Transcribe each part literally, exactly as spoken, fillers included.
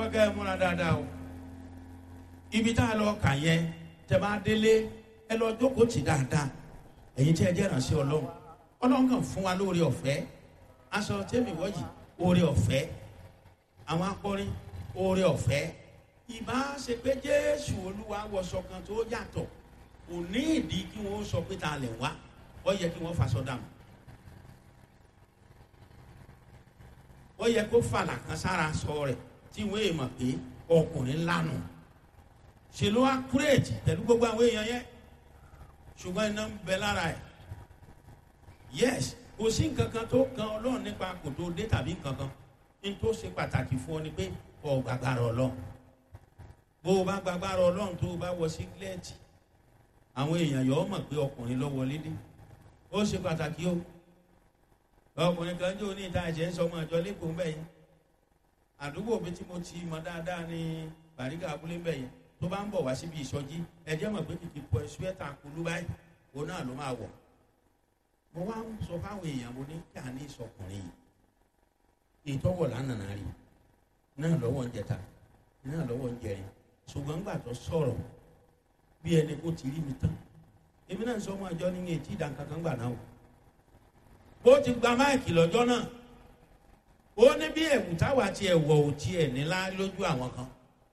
fẹ́ kẹ́ ẹ múra dáadáa o. Ibi tá a lọ kà yẹn tẹ́ bá délé ẹ lọ jókòó tì dáadáa. Ẹ̀yin tí ẹ jẹ́ ìránṣẹ́ Ọlọ́run. Ọlọ́run kàn fún wa lóore ọ̀fẹ́. Aṣọ tẹ́mi wọ́yì oore ọ̀fẹ́. Àwọn akọrin oore ọ̀fẹ́. Ìbá ṣe pé Jésù Olúwa wọṣọ kan tó yàtọ̀. Kò ní ìdí kí wọ́n sọ pé ta lẹ̀ wá. Ó yẹ kí wọ́n faṣọ dànù. Ó yẹ kó fàlà kan sára sọ rẹ̀ tí wọ́n èèmọ̀ pé ọkùnrin lánàá. Ṣé ló wá kúrèjì pẹ̀lú gbogbo àwọn èèyàn yẹn? Ṣùgbọ́n iná ń bẹ lára ẹ̀. Yes, kò sí nǹkan kan tó kan Ọlọ́run nípa kò tó dé tàbí nǹkan kan. Ní tó ṣe pàtàkì fún ọ ni pé ọ gbàgbára Ọlọ́run. Bó o bá gbàgbára Ọlọ́run tó o bá wọ sígílẹ́ẹ̀tì, àwọn èèyàn yọ ọ mọ̀ pé ọkùnrin ló wọlé dé. Ó ṣe pàtàkì o. Ọkùnrin kan jẹ́ oní ìta ẹ̀jẹ̀ ń sọ ọmọ ìjọ lẹ́kọ̀ọ́ mbẹ́ yẹn. Àdúgbò mi tí mo ti mọ dáadáa ní Bàrígà abúlé mbẹ́ yẹn. Tó bá ń bọ̀ wá síbi ìsọjí, ẹ̀jẹ̀ mọ̀ pé kìkì pọ̀ ẹ̀sùwẹ́tà kulú báyìí. Òun náà ló máa wọ̀. Mo wá ń sọ fáwọn èèyàn mo ní kí a ní ìsọkùnrin yìí. Ìtọ́wọ̀ lánàá rí. Náà lọ́wọ́ ń jẹta. Náà lọ́wọ́ ń jẹrin. Ṣùgbọ́n gbà tó sọ̀rọ̀ bí ẹni kó ti rí mi tán. Èmi náà sọ ọmọ ìjọ ní etí ìdánkankan gbà náà. Bó ti gba máìkì lọ́jọ́ náà. Ó ní bí ẹ̀wù táwa ti ẹ̀wọ̀ ò ti ẹ̀ nílá lójú àwọn kan.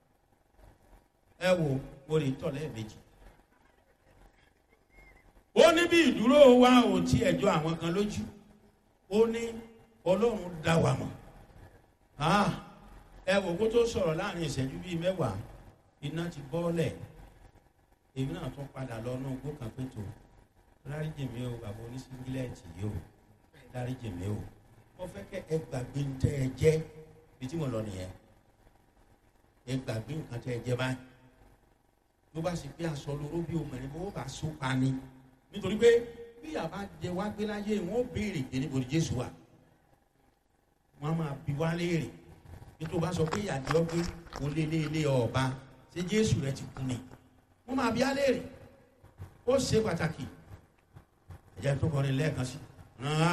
Ẹ wo mo lè tọ̀ lẹ́ẹ̀mejì. Ó ní bí ìdúró wa ò ti ẹ̀jọ́ àwọn kan lójú. Ó ní Ọlọ́run dá wa mọ̀. Ẹ wo kó tó sọ̀rọ̀ láàrin ìṣẹ́jú bíi mẹ́wàá. Iná ti bọ́ọ̀lẹ̀. Èmi náà tún padà lọ náà gbó kan pé tó dáríjì mi o bàbá oníṣíngílẹ̀tì yìí o dáríjì mi o. Mo fẹ́ kẹ́ ẹ gbàgbé ń tẹ́ ẹ jẹ́ bí tí mo lọ nìyẹn. Ẹ gbàgbé nǹkan tẹ́ ẹ jẹ́ báyìí. Ló bá ṣe pé aṣọ lóró bí obìnrin bó bá so pa ni. Nítorí pé bí àbá jẹ wá gbé láyé wọn ó béèrè pé níbo ni Jésù wà. Wọ́n máa bi wá léèrè. Bí tó bá sọ pé ìyàdí ọgbẹ́ kò lé lé lé ọba ṣé Jésù rẹ ti kú ni. Wọ́n máa bi á léèrè. Ó ṣe pàtàkì. Ẹ̀jẹ̀ tó kọrin lẹ́ẹ̀kan sí.